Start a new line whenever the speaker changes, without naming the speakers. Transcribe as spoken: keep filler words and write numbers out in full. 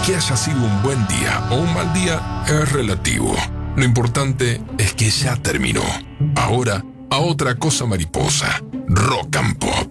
Que haya sido un buen día o un mal día es relativo. Lo importante es que ya terminó. Ahora, a otra cosa mariposa. Rock and Pop.